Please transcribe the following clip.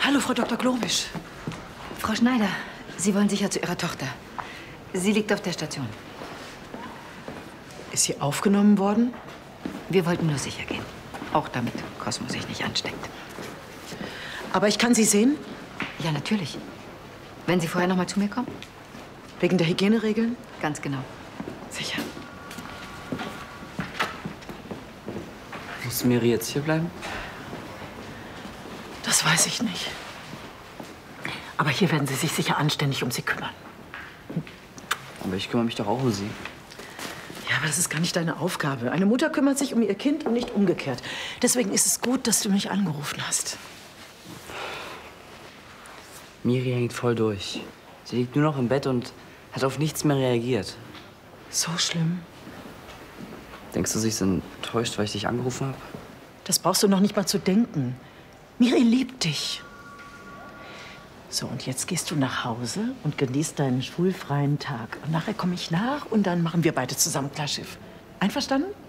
Hallo, Frau Dr. Globisch. Frau Schneider, Sie wollen sicher zu Ihrer Tochter. Sie liegt auf der Station. Ist sie aufgenommen worden? Wir wollten nur sicher gehen. Auch damit Cosmo sich nicht ansteckt. Aber ich kann Sie sehen? Ja, natürlich. Wenn Sie vorher noch mal zu mir kommen? Wegen der Hygieneregeln? Ganz genau. Sicher. Muss Mary jetzt hier bleiben? Das weiß ich nicht. Aber hier werden Sie sich sicher anständig um sie kümmern. Aber ich kümmere mich doch auch um sie. Ja, aber das ist gar nicht deine Aufgabe. Eine Mutter kümmert sich um ihr Kind und nicht umgekehrt. Deswegen ist es gut, dass du mich angerufen hast. Miri hängt voll durch. Sie liegt nur noch im Bett und hat auf nichts mehr reagiert. So schlimm. Denkst du, sie ist enttäuscht, weil ich dich angerufen habe? Das brauchst du noch nicht mal zu denken. Miri liebt dich. So, und jetzt gehst du nach Hause und genießt deinen schulfreien Tag. Und nachher komme ich nach und dann machen wir beide zusammen Klarschiff. Einverstanden?